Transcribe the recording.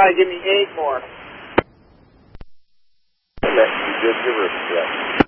try. Give me 8 more. You did your risk check.